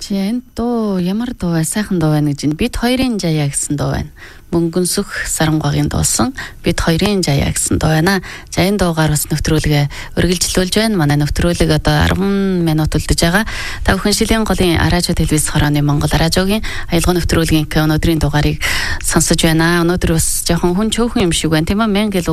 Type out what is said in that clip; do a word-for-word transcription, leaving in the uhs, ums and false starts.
Чи энэ дуу ямар дуу вэ? Сайхан дуу байна гэж энэ бид хоёрын жаяа гэсэн дуу байна. Мөнгөн сүх Сарангагийн дуусан бид хоёрын жаяа гэсэн дуу байна. За энэ дуугаар бас нэвтрүүлгээ үргэлжлүүлж байна. Манай нэвтрүүлэг одоо арван минут үлдэж байгаа. Та бүхэн Шилийн голын радио телевиз хорооны Монгол радиогийн аялал нэвтрүүлгийн өнөөдрийн дугаарыг сонсож байна. Өнөөдөр бас жоохон хүн чөөхөн юм шиг байна. Тийм ээ.